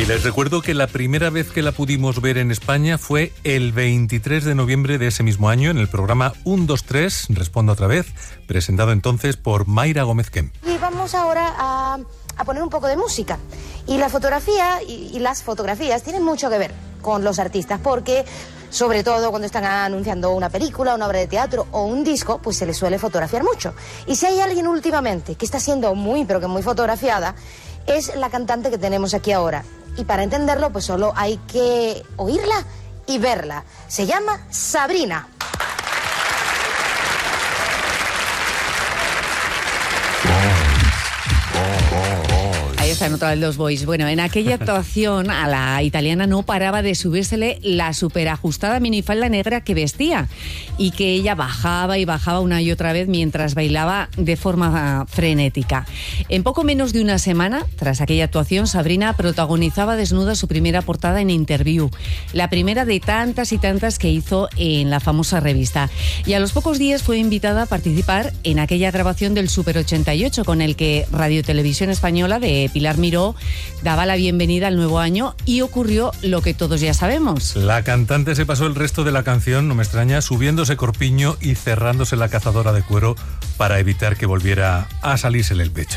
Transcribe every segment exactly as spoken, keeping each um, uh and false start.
Y les recuerdo que la primera vez que la pudimos ver en España fue el veintitrés de noviembre de ese mismo año en el programa uno dos tres, Respondo otra vez, presentado entonces por Mayra Gómez Kemp. Y vamos ahora a, a poner un poco de música. Y la fotografía y, y las fotografías tienen mucho que ver con los artistas, porque sobre todo cuando están anunciando una película, una obra de teatro o un disco, pues se les suele fotografiar mucho. Y si hay alguien últimamente que está siendo muy, pero que muy fotografiada, es la cantante que tenemos aquí ahora. Y para entenderlo, pues solo hay que oírla y verla. Se llama Sabrina. Ahí están otra vez los boys. Bueno, en aquella actuación a la italiana no paraba de subírsele la superajustada minifalda negra que vestía y que ella bajaba y bajaba una y otra vez mientras bailaba de forma frenética. En poco menos de una semana, tras aquella actuación, Sabrina protagonizaba desnuda su primera portada en Interview, la primera de tantas y tantas que hizo en la famosa revista. Y a los pocos días fue invitada a participar en aquella grabación del Super ochenta y ocho con el que Radio Televisión Española de Pilar Miró daba la bienvenida al nuevo año y ocurrió lo que todos ya sabemos. La cantante se pasó el resto de la canción, no me extraña, subiéndose corpiño y cerrándose la cazadora de cuero para evitar que volviera a salírsele el pecho.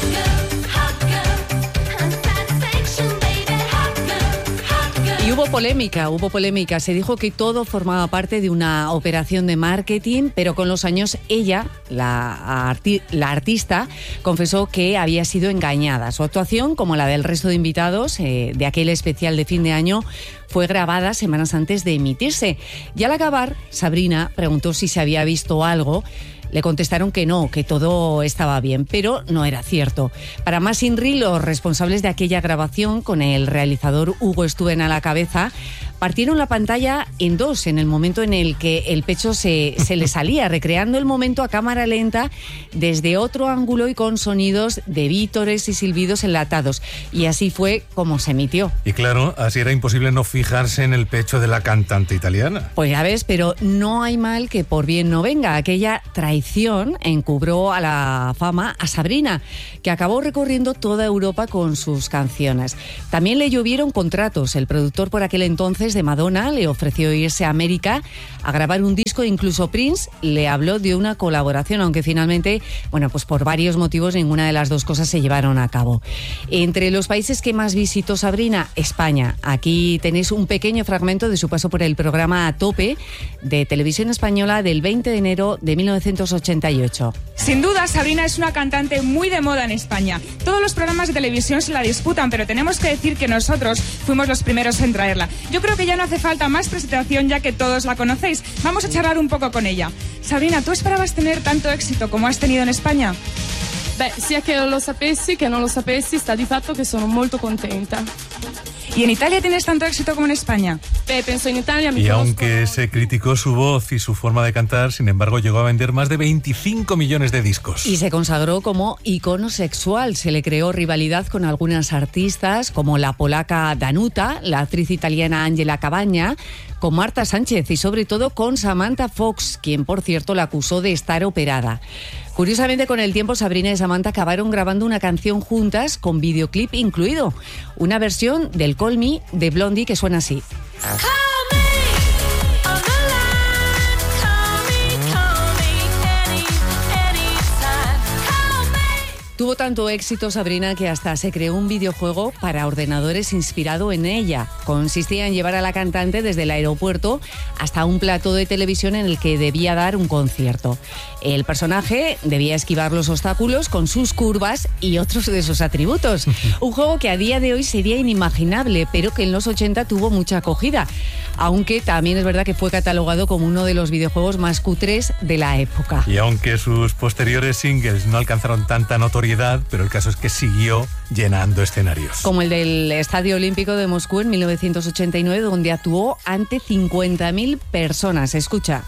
Y hubo polémica, hubo polémica. Se dijo que todo formaba parte de una operación de marketing, pero con los años ella, la, arti- la artista, confesó que había sido engañada. Su actuación, como la del resto de invitados eh, de aquel especial de fin de año, fue grabada semanas antes de emitirse. Y al acabar, Sabrina preguntó si se había visto algo. Le contestaron que no, que todo estaba bien, pero no era cierto. Para más INRI, los responsables de aquella grabación, con el realizador Hugo Stuben a la cabeza, partieron la pantalla en dos en el momento en el que el pecho se, se le salía, recreando el momento a cámara lenta desde otro ángulo y con sonidos de vítores y silbidos enlatados. Y así fue como se emitió. Y claro, así era imposible no fijarse en el pecho de la cantante italiana. Pues ya ves, pero no hay mal que por bien no venga. Aquella traición encubrió a la fama a Sabrina, que acabó recorriendo toda Europa con sus canciones. También le llovieron contratos. El productor por aquel entonces de Madonna le ofreció irse a América a grabar un disco, incluso Prince le habló de una colaboración, aunque finalmente, bueno, pues por varios motivos ninguna de las dos cosas se llevaron a cabo. Entre los países que más visitó Sabrina, España. Aquí tenéis un pequeño fragmento de su paso por el programa A Tope de Televisión Española del veinte de enero de mil novecientos ochenta y ocho. Sin duda, Sabrina es una cantante muy de moda en España. Todos los programas de televisión se la disputan, pero tenemos que decir que nosotros fuimos los primeros en traerla. Yo creo que ya no hace falta más presentación, ya que todos la conocéis. Vamos a charlar un poco con ella. Sabrina, ¿tú esperabas tener tanto éxito como has tenido en España? Beh, sia che lo sapessi che non lo sapessi, sta di fatto che sono molto contenta. ¿Y en Italia tienes tanto éxito como en España? Beh, penso in Italia mi Y conozco... aunque se criticó su voz y su forma de cantar, sin embargo llegó a vender más de veinticinco millones de discos. Y se consagró como icono sexual. Se le creó rivalidad con algunas artistas, como la polaca Danuta, la actriz italiana Angela Cabagna, con Marta Sánchez y sobre todo con Samantha Fox, quien por cierto la acusó de estar operada. Curiosamente, con el tiempo, Sabrina y Samantha acabaron grabando una canción juntas con videoclip incluido. Una versión del Call Me de Blondie que suena así. Tuvo tanto éxito Sabrina que hasta se creó un videojuego para ordenadores inspirado en ella. Consistía en llevar a la cantante desde el aeropuerto hasta un plató de televisión en el que debía dar un concierto. El personaje debía esquivar los obstáculos con sus curvas y otros de sus atributos. Un juego que a día de hoy sería inimaginable, pero que en los ochenta tuvo mucha acogida. Aunque también es verdad que fue catalogado como uno de los videojuegos más cutres de la época. Y aunque sus posteriores singles no alcanzaron tanta notoriedad, pero el caso es que siguió llenando escenarios. Como el del Estadio Olímpico de Moscú en mil novecientos ochenta y nueve, donde actuó ante cincuenta mil personas. Escucha.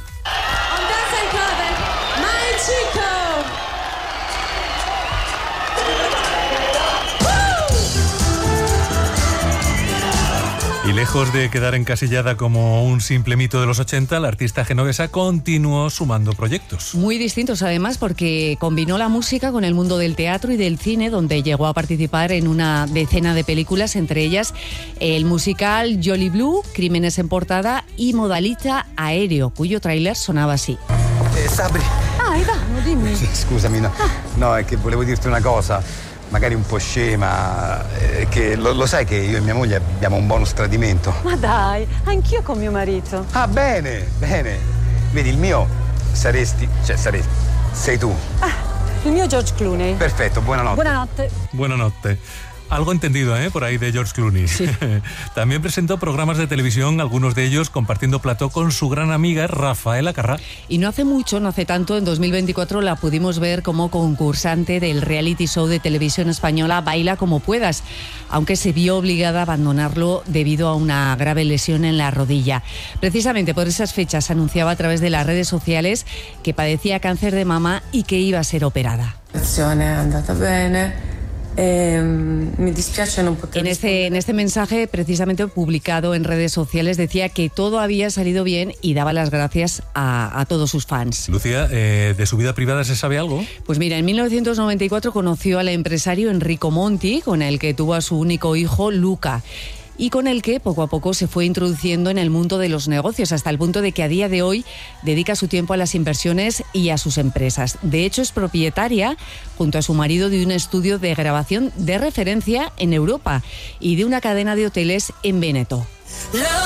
Y lejos de quedar encasillada como un simple mito de los ochenta, la artista genovesa continuó sumando proyectos. Muy distintos además, porque combinó la música con el mundo del teatro y del cine, donde llegó a participar en una decena de películas, entre ellas el musical Jolly Blue, Crímenes en portada y Modalità Aereo, cuyo tráiler sonaba así. Eh, Sabri. Ah, Ivano, dimmi. Sì, scusami, no. No, è che volevo dirti una cosa, magari un po' scema, eh, che lo, lo sai che io e mia moglie abbiamo un bonus tradimento. Ma dai, anch'io con mio marito. Ah, bene, bene. Vedi, il mio saresti, cioè saresti, sei tu. Ah, il mio George Clooney. Perfetto, buonanotte. Buonanotte. Buonanotte. Algo entendido, ¿eh? Por ahí de George Clooney. Sí. También presentó programas de televisión, algunos de ellos compartiendo plató con su gran amiga Rafaela Carrà. Y no hace mucho, no hace tanto, en dos mil veinticuatro la pudimos ver como concursante del reality show de televisión española Baila como puedas, aunque se vio obligada a abandonarlo debido a una grave lesión en la rodilla. Precisamente por esas fechas anunciaba a través de las redes sociales que padecía cáncer de mama y que iba a ser operada. La operazione è andata bene. Eh, me dispiace no poter en este en este mensaje, precisamente publicado en redes sociales, decía que todo había salido bien y daba las gracias a, a todos sus fans. Lucía, eh, ¿de su vida privada se sabe algo? Pues mira, en mil novecientos noventa y cuatro conoció al empresario Enrico Monti, con el que tuvo a su único hijo, Luca, y con el que poco a poco se fue introduciendo en el mundo de los negocios, hasta el punto de que a día de hoy dedica su tiempo a las inversiones y a sus empresas. De hecho, es propietaria, junto a su marido, de un estudio de grabación de referencia en Europa y de una cadena de hoteles en Véneto.